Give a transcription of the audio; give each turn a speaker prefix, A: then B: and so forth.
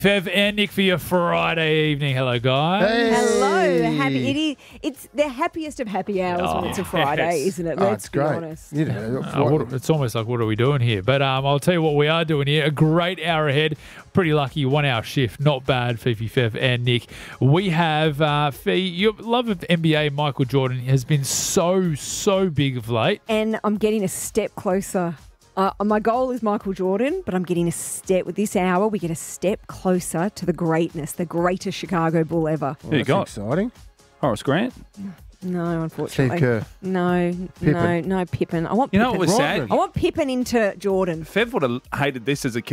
A: Fev and Nick for your Friday evening. Hello, guys.
B: Hey.
C: Hello. It's the happiest of happy hours when it's a Friday, isn't it? Let's
B: it's
C: be
B: great.
C: honest.
B: You know,
A: It's almost like, what are we doing here? But I'll tell you what we are doing here. A great hour ahead. Pretty lucky 1 hour shift. Not bad, Fifi, Fev, and Nick. We have, Fee, your love of NBA, Michael Jordan, has been so big of late.
C: And I'm getting a step closer. My goal is Michael Jordan, but I'm getting a step with this hour. We get a step closer to the greatness, the greatest Chicago Bull ever.
B: Who you got? Exciting.
D: Horace Grant?
C: No, unfortunately.
B: Steve Kerr.
C: No,
B: Pippen.
C: no Pippen. I want
D: You
C: Pippen.
D: know what was sad?
C: I want Pippen into Jordan.
D: Fev would have hated this as a kid.